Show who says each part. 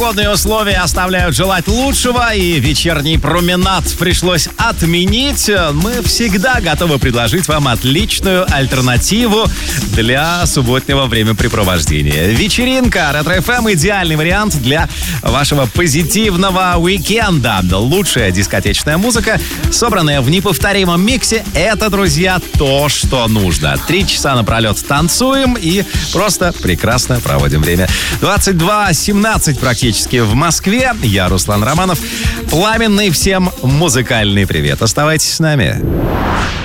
Speaker 1: Погодные условия оставляют желать лучшего, и вечерний променад пришлось отменить. Мы всегда готовы предложить вам отличную альтернативу для субботнего времяпрепровождения. Вечеринка Ретро-ФМ — идеальный вариант для вашего позитивного уикенда. Лучшая дискотечная музыка, собранная в неповторимом миксе, это, друзья, то, что нужно. 3 часа напролет танцуем и просто прекрасно проводим время. 22:17 практически в Москве. Я Руслан Романов. Пламенный всем музыкальный привет. Оставайтесь с нами.